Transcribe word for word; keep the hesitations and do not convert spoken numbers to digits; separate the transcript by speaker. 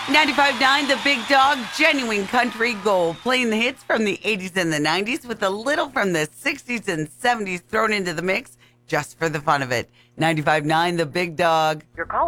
Speaker 1: ninety-five point nine The Big Dog, genuine country gold. Playing the hits from the eighties and the nineties with a little from the sixties and seventies thrown into the mix just for the fun of it. ninety-five point nine The Big Dog.
Speaker 2: Your call